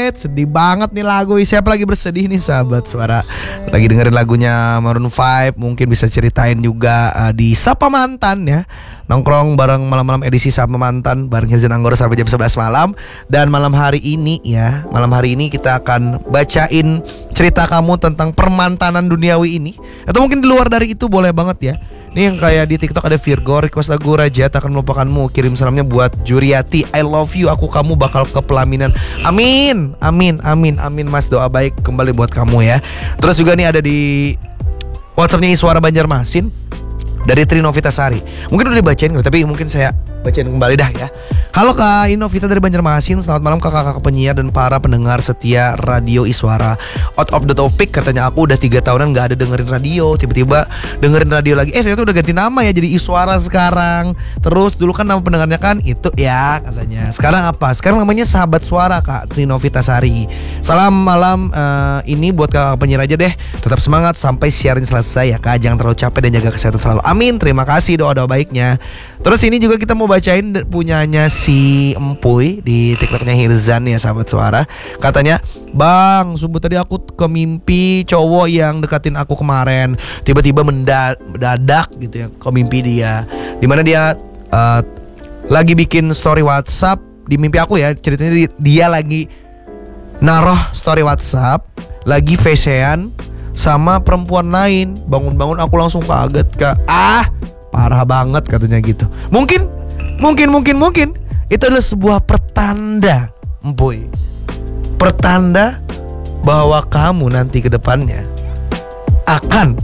sedih banget nih lagu. Siapa lagi bersedih nih sahabat suara? Lagi dengerin lagunya Maroon 5, mungkin bisa ceritain juga di Sapa Mantan ya. Nongkrong bareng malam-malam edisi Sapa Mantan bareng Hilzan Anggoro sampai jam 11 malam. Dan malam hari ini kita akan bacain cerita kamu tentang permantanan duniawi ini. Atau mungkin di luar dari itu boleh banget ya. Ini yang kayak di TikTok ada Virgo, request lagu Raja takkan melupakanmu. Kirim salamnya buat Juriati, I love you, aku kamu bakal ke pelaminan. Amin, amin, amin, amin mas, doa baik kembali buat kamu ya. Terus juga nih ada di WhatsAppnya Iswara Banjarmasin dari Trinovita Sari. Mungkin udah dibacain tapi mungkin saya bacain kembali dah ya. Halo Kak Inovita dari Banjarmasin. Selamat malam kakak-kakak penyiar dan para pendengar setia Radio Iswara. Out of the topic, katanya aku udah 3 tahunan gak ada dengerin radio. Tiba-tiba dengerin radio lagi. Ternyata udah ganti nama ya jadi Iswara sekarang. Terus dulu kan nama pendengarnya kan itu ya katanya. Sekarang apa? Sekarang namanya Sahabat Suara Kak Trinovita Sari. Salam malam ini buat kakak penyiar aja deh. Tetap semangat sampai siaran selesai ya Kak. Jangan terlalu capek dan jaga kesehatan selalu. Amin, terima kasih doa-doa baiknya. Terus ini juga kita mau bacain punyanya si Empuy di TikToknya Hilzan ya sahabat suara. Katanya, Bang, subuh tadi aku kemimpi cowok yang dekatin aku kemarin. Tiba-tiba mendadak gitu ya ke mimpi dia. Dimana dia lagi bikin story WhatsApp di mimpi aku ya. Ceritanya dia lagi naruh story WhatsApp, lagi VC-an sama perempuan lain. Bangun-bangun aku langsung kaget Kak. Parah banget katanya gitu. Mungkin itu adalah sebuah pertanda, Empuy. Pertanda bahwa kamu nanti ke depannya akan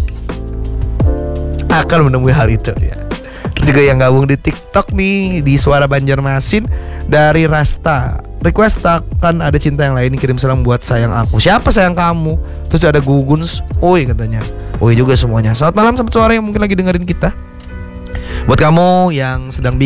menemui hal itu ya. Juga yang gabung di TikTok nih di Suara Banjarmasin dari Rasta. Request takkan ada cinta yang lain, kirim salam buat sayang aku. Siapa sayang kamu? Terus ada Guguns, oi katanya. Oi juga semuanya. Selamat malam sahabat suara yang mungkin lagi dengerin kita. Buat kamu yang sedang